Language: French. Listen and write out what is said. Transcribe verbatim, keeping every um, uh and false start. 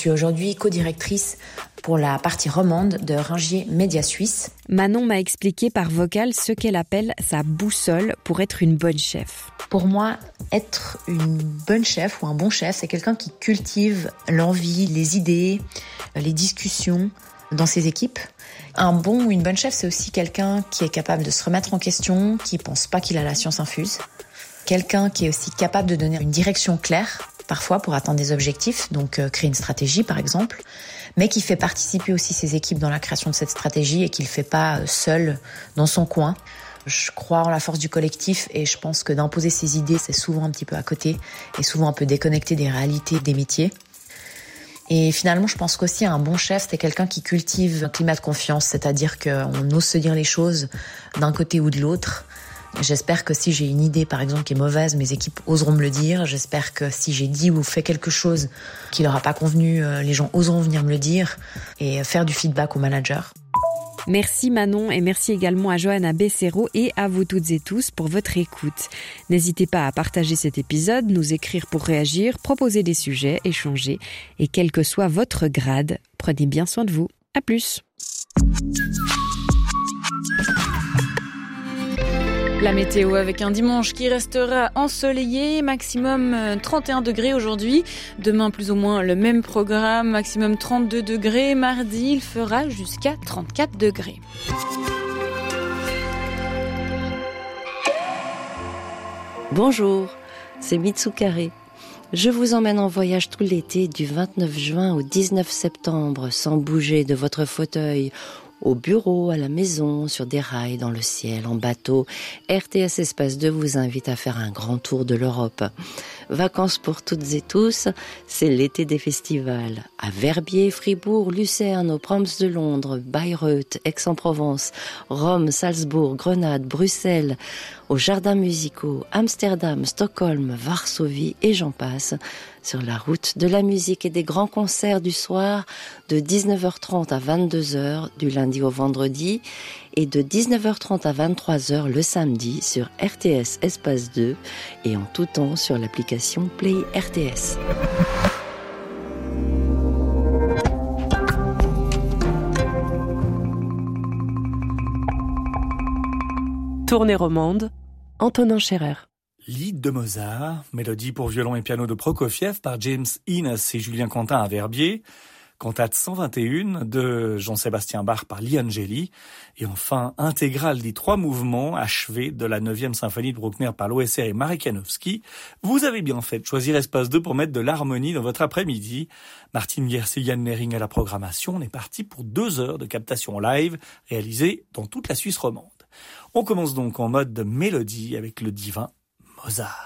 suis aujourd'hui co-directrice pour la partie romande de Ringier Média Suisse. Manon m'a expliqué par vocal ce qu'elle appelle sa boussole pour être une bonne chef. Pour moi, être une bonne chef ou un bon chef, c'est quelqu'un qui cultive l'envie, les idées, les discussions dans ses équipes. Un bon ou une bonne chef, c'est aussi quelqu'un qui est capable de se remettre en question, qui pense pas qu'il a la science infuse. Quelqu'un qui est aussi capable de donner une direction claire, parfois pour atteindre des objectifs, donc euh, créer une stratégie par exemple, mais qui fait participer aussi ses équipes dans la création de cette stratégie et qui le fait pas euh, seul dans son coin. Je crois en la force du collectif et je pense que d'imposer ses idées, c'est souvent un petit peu à côté et souvent un peu déconnecté des réalités des métiers. Et finalement, je pense qu'aussi un bon chef, c'est quelqu'un qui cultive un climat de confiance, c'est-à-dire qu'on ose se dire les choses d'un côté ou de l'autre. J'espère que si j'ai une idée, par exemple, qui est mauvaise, mes équipes oseront me le dire. J'espère que si j'ai dit ou fait quelque chose qui leur a pas convenu, les gens oseront venir me le dire et faire du feedback au manager. Merci Manon et merci également à Johanna Bessero et à vous toutes et tous pour votre écoute. N'hésitez pas à partager cet épisode, nous écrire pour réagir, proposer des sujets, échanger et quel que soit votre grade, prenez bien soin de vous. À plus. La météo avec un dimanche qui restera ensoleillé, maximum trente et un degrés aujourd'hui. Demain, plus ou moins le même programme, maximum trente-deux degrés. Mardi, il fera jusqu'à trente-quatre degrés. Bonjour, c'est Mitsukare. Je vous emmène en voyage tout l'été du vingt-neuf juin au dix-neuf septembre sans bouger de votre fauteuil. Au bureau, à la maison, sur des rails, dans le ciel, en bateau, R T S Espace deux vous invite à faire un grand tour de l'Europe. Vacances pour toutes et tous, c'est l'été des festivals. À Verbier, Fribourg, Lucerne, aux Proms de Londres, Bayreuth, Aix-en-Provence, Rome, Salzbourg, Grenade, Bruxelles, aux jardins musicaux, Amsterdam, Stockholm, Varsovie et j'en passe. Sur la route de la musique et des grands concerts du soir de dix-neuf heures trente à vingt-deux heures du lundi au vendredi et de dix-neuf heures trente à vingt-trois heures le samedi sur R T S Espace deux et en tout temps sur l'application Play R T S. Tournée romande, Antonin Scherer. Lied de Mozart, mélodie pour violon et piano de Prokofiev par James Innes et Julien Quentin à Verbier, cantate cent vingt et un de Jean-Sébastien Bach par Lee Angeli, et enfin intégrale des trois mouvements achevés de la neuvième symphonie de Bruckner par l'O S R et Marek Janowski. Vous avez bien fait de choisir Espace deux pour mettre de l'harmonie dans votre après-midi. Martine Guerce et Yann Nering à la programmation. On est parti pour deux heures de captation live réalisée dans toute la Suisse romande. On commence donc en mode mélodie avec le divin Mozart.